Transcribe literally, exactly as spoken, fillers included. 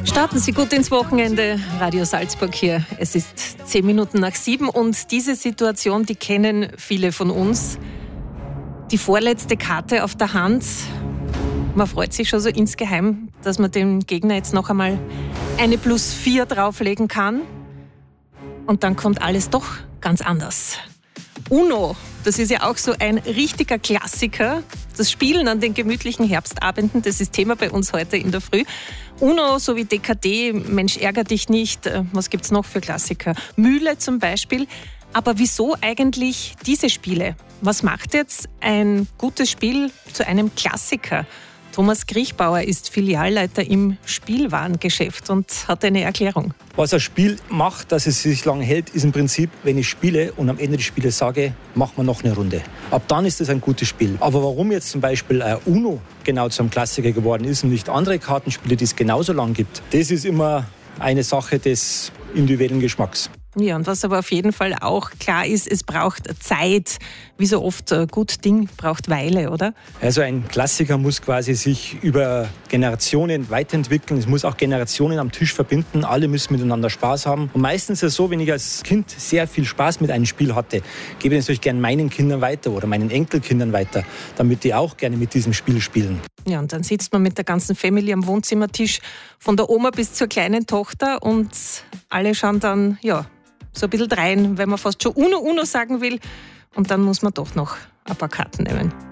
Starten Sie gut ins Wochenende. Radio Salzburg hier. Es ist zehn Minuten nach sieben und diese Situation, die kennen viele von uns. Die vorletzte Karte auf der Hand. Man freut sich schon so insgeheim, dass man dem Gegner jetzt noch einmal eine plus vier drauflegen kann. Und dann kommt alles doch ganz anders. Uno, das ist ja auch so ein richtiger Klassiker. Das Spielen an den gemütlichen Herbstabenden, das ist Thema bei uns heute in der Früh. Uno sowie D K D, Mensch, ärger dich nicht. Was gibt's noch für Klassiker? Mühle zum Beispiel. Aber wieso eigentlich diese Spiele? Was macht jetzt ein gutes Spiel zu einem Klassiker? Thomas Kriechbauer ist Filialleiter im Spielwarengeschäft und hat eine Erklärung. Was ein Spiel macht, dass es sich lang hält, ist im Prinzip, wenn ich spiele und am Ende des Spieles sage, machen wir noch eine Runde. Ab dann ist es ein gutes Spiel. Aber warum jetzt zum Beispiel ein Uno genau zum Klassiker geworden ist und nicht andere Kartenspiele, die es genauso lang gibt, das ist immer eine Sache des individuellen Geschmacks. Ja, und was aber auf jeden Fall auch klar ist, es braucht Zeit. Wie so oft, ein gutes Ding braucht Weile, oder? Also ein Klassiker muss quasi sich über Generationen weiterentwickeln. Es muss auch Generationen am Tisch verbinden. Alle müssen miteinander Spaß haben. Und meistens ist es so, wenn ich als Kind sehr viel Spaß mit einem Spiel hatte, gebe ich es natürlich gerne meinen Kindern weiter oder meinen Enkelkindern weiter, damit die auch gerne mit diesem Spiel spielen. Ja, und dann sitzt man mit der ganzen Family am Wohnzimmertisch, von der Oma bis zur kleinen Tochter und alle schauen dann, ja, so ein bisschen drein, weil man fast schon Uno Uno sagen will. Und dann muss man doch noch ein paar Karten nehmen.